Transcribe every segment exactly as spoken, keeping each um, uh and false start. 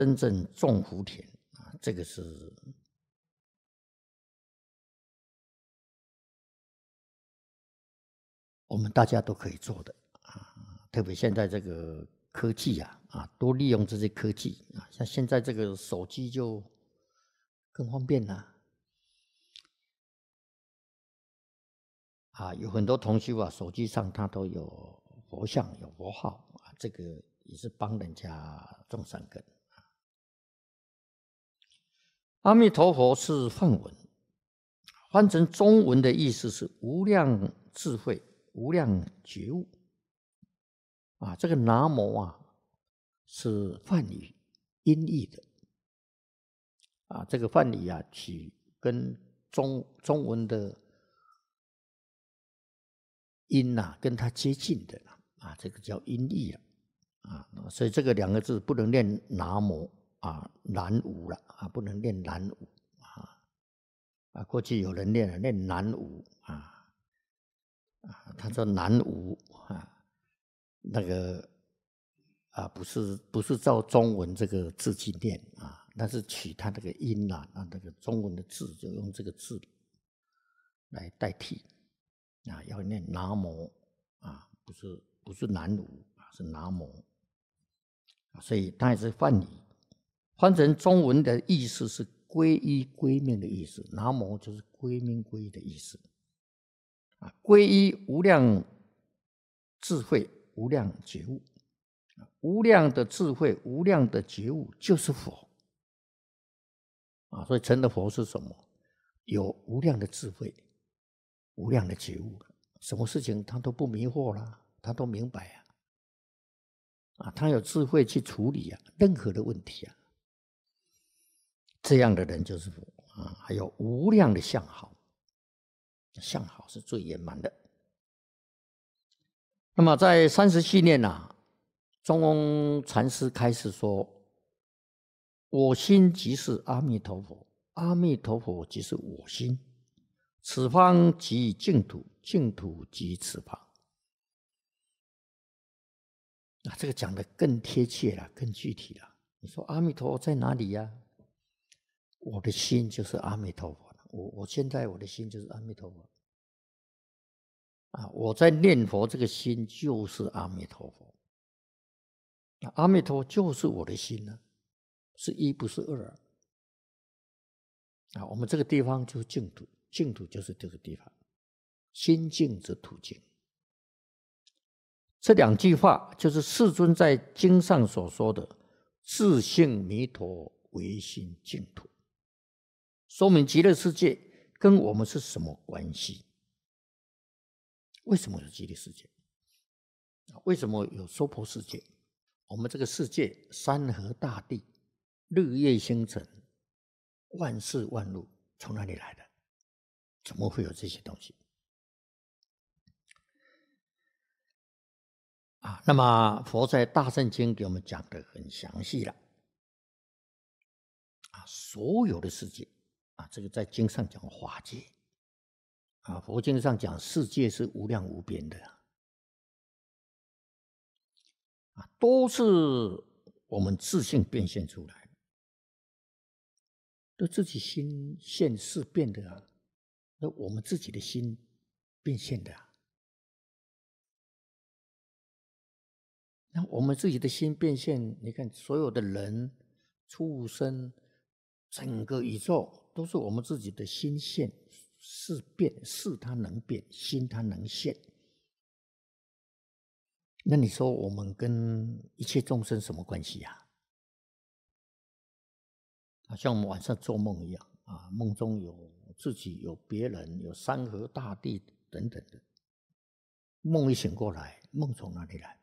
真正种福田啊，这个是我们大家都可以做的啊。特别现在这个科技啊，啊，多利用这些科技啊，像现在这个手机就更方便了。啊，有很多同修啊，手机上他都有佛像、有佛号啊，这个也是帮人家种善根。阿弥陀佛是梵文，翻成中文的意思是无量智慧、无量觉悟。啊，这个南无啊是梵语音译的。啊，这个梵语啊取跟中中文的音呐、啊，跟它接近的啊，这个叫音译啊，啊，所以这个两个字不能念南无啊，南无了啊，不能念南无啊，啊，过去有人念了念南无啊，啊，他说南无啊，那个啊，不是不是照中文这个字去念啊，那是取它那个音啊，那那个中文的字就用这个字来代替。啊，要念南无啊，不是不是南无啊，是南无，所以它也是梵语，翻成中文的意思是皈依归命的意思，南无就是归命归依的意思啊，皈依无量智慧、无量觉悟，无量的智慧、无量的觉悟就是佛啊，所以成的佛是什么？有无量的智慧。无量的觉悟，什么事情他都不迷惑了，他都明白啊，啊，他有智慧去处理啊，任何的问题啊，这样的人就是佛啊。还有无量的相好，相好是最圆满的。那么在三十七念啊，中翁禅师开始说：“我心即是阿弥陀佛，阿弥陀佛即是我心。”此方即净土，净土即此方。啊，这个讲得更贴切了，更具体了。你说阿弥陀佛在哪里呀、啊？我的心就是阿弥陀佛了。我我现在我的心就是阿弥陀佛。啊，我在念佛，这个心就是阿弥陀佛。阿弥陀佛就是我的心呢、啊，是一不是二。啊，我们这个地方就是净土。净土就是这个地方，心净则土净。这两句话就是世尊在经上所说的“自性弥陀唯心净土”，说明极乐世界跟我们是什么关系？为什么有极乐世界？为什么有娑婆世界？我们这个世界，山河大地、日月星辰、万事万物，从哪里来的？怎么会有这些东西啊？那么佛在大乘经给我们讲得很详细了啊，所有的世界啊，这个在经上讲法界啊，佛经上讲世界是无量无边的啊，都是我们自性变现出来的，都自己心现事变的啊。那我们自己的心变现的、啊，那我们自己的心变现，你看所有的人、畜生，整个宇宙都是我们自己的心现，事变，事它能变，心它能现。那你说我们跟一切众生什么关系呀、啊？好像我们晚上做梦一样啊，梦中有自己，有别人，有山河大地等等的。梦一醒过来，梦从哪里来？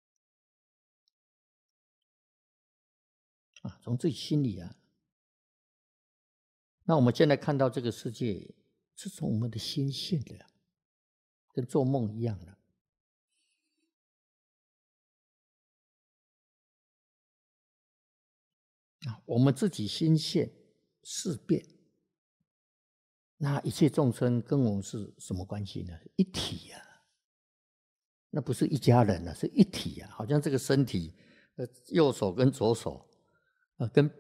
啊，从自己心里啊。那我们现在看到这个世界，是从我们的心现的，跟做梦一样的。啊，我们自己心现事变。那一切众生跟我们是什么关系呢？一体呀、啊，那不是一家人啊，是一体啊，好像这个身体，呃，右手跟左手啊，跟